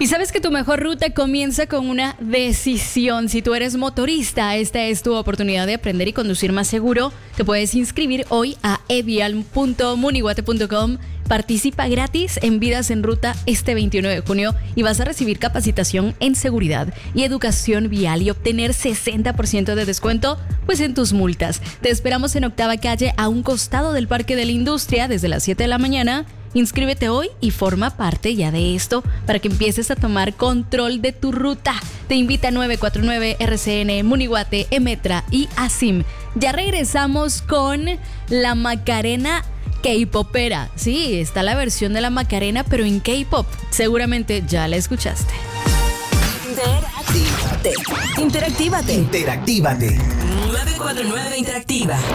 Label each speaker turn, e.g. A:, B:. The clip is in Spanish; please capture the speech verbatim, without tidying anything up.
A: Y sabes que tu mejor ruta comienza con una decisión. Si tú eres motorista, esta es tu oportunidad de aprender y conducir más seguro. Te puedes inscribir hoy a e vial punto munihuate punto com. Participa gratis en Vidas en Ruta este veintiuno de junio y vas a recibir capacitación en seguridad y educación vial y obtener sesenta por ciento de descuento pues en tus multas. Te esperamos en Octava Calle, a un costado del Parque de la Industria, desde las siete de la mañana. Inscríbete hoy y forma parte ya de esto para que empieces a tomar control de tu ruta. Te invita nueve cuatro nueve R C N, Munihuate, Emetra y ASIM. Ya regresamos con la Macarena K-popera. Sí, está la versión de la Macarena, pero en K-pop. Seguramente ya la escuchaste.
B: Interactívate. Interactívate.
C: Interactívate.
B: nueve cuatro nueve Interactiva.